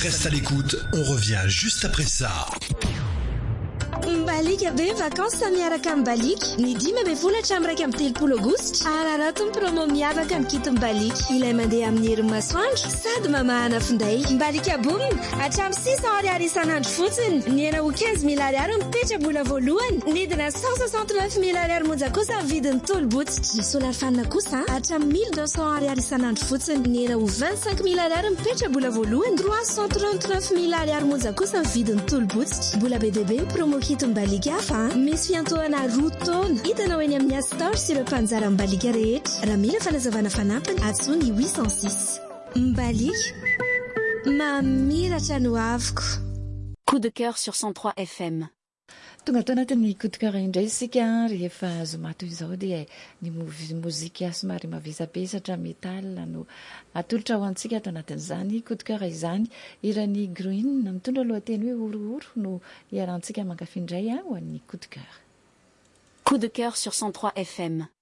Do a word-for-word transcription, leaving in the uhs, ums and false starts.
Reste à l'écoute, on revient juste après ça. Mbalika be vacances miaraka Mbalika ny dimy ambin'ny folo hatramin'ny iraika amby telopolo aogositra ararato ny promo miavaka ny kito Mbalika ilay mandeha amin'ny herin'ny masoandro sady mamahana finday Mbalika boom hatramin'ny six cents ariary isan'andro fotsiny ny ena ho quinze mille ariary mipetra-bola voalohany nidina cent soixante-neuf mille ariary monja kosa ny vidin'ny tolo-botsitra ny solar fan kosa hatramin'ny mille deux cents ariary isan'andro fotsiny ny ena ho vingt-cinq mille ariary mipetra-bola voalohany trois cent trente-neuf mille ariary monja kosa ny vidin'ny tolo-botsitra mbola be dia be promo kito Mbalika fa misy fiantohana roa taona hitanao eny amin'ny Astor sy ireo mpanjara Mbalika rehetra raha mila fanazavana fanampiny atsony huit cent six Mbalika mamiratra no avoko. Coup de cœur sur cent trois F M. Tonga tao anatin'ny coup de cœur indray isika rehefa zomato izao dia ny mozika somary mavesabesatra metal no atolotra ho antsika ato anatin'izany coup de cœur izany irany Green mitondra lohateny hoe orooro no iarantsika mankafy indray ho an'ny coup de cœur. Coup de cœur sur cent trois F M.